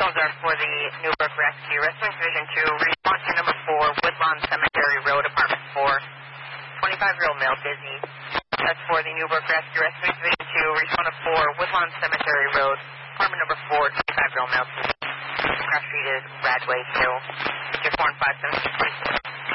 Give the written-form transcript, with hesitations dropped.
Those are for the Newbrook Rescue. Rescue Division 2, response to number 4, Woodlawn Cemetery Road, apartment 4. 25-year-old male, busy. That's for the Newbrook Rescue. Rescue Division 2, respond to 4, Woodlawn Cemetery Road, apartment number 4, 25-year-old male, busy. Crash Street is Radway Hill. Your 4 and 5, 7, 24.